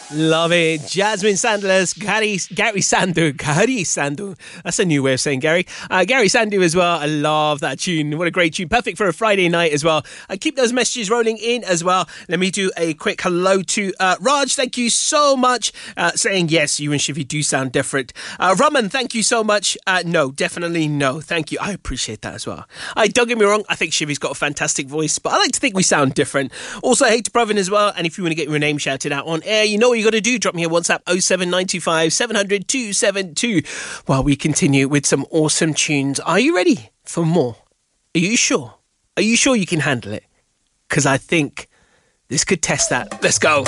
Love it. Jasmine Sandler's Gary Sandu. That's a new way of saying Gary. Gary Sandu as well. I love that tune. What a great tune. Perfect for a Friday night as well. Keep those messages rolling in as well. Let me do a quick hello to Raj. Thank you so much. Saying yes, you and Shivi do sound different. Raman, thank you so much. No, definitely no. Thank you. I appreciate that as well. Don't get me wrong. I think Shivi's got a fantastic voice, but I like to think we sound different. Also, hey to Pravin as well. And if you want to get your name shouted out on air, you know what you got to do. Drop me a WhatsApp 07925 700 272 while we continue with some awesome tunes. Are you ready for more? Are you sure? Are you sure you can handle it? Because I think this could test that. Let's go.